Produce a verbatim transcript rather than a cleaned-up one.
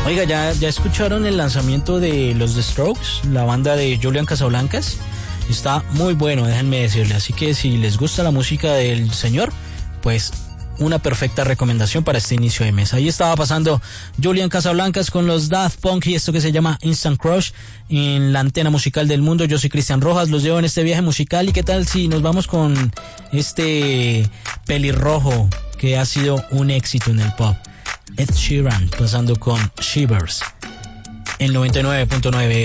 Oiga, ¿ya, ya escucharon el lanzamiento de los The Strokes, la banda de Julian Casablancas? Está muy bueno, déjenme decirle. Así que si les gusta la música del señor, pues una perfecta recomendación para este inicio de mes. Ahí estaba pasando Julian Casablancas con los Daft Punk y esto que se llama Instant Crush en la antena musical del mundo. Yo soy Cristian Rojas, los llevo en este viaje musical. ¿Y qué tal si nos vamos con este pelirrojo que ha sido un éxito en el pop? Ed Sheeran pasando con Shivers en noventa y nueve punto nueve.